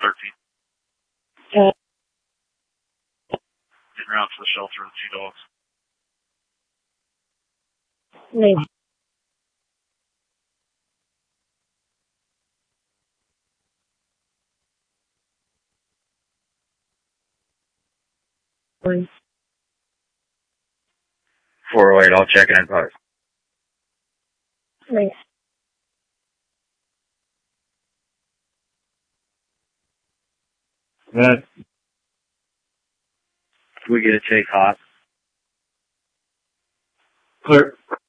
13. Uh, Getting around to the shelter with 2 dogs. maybe. Maybe. 408, I'll check in post. Maybe. Good. We get a take hot. Clear.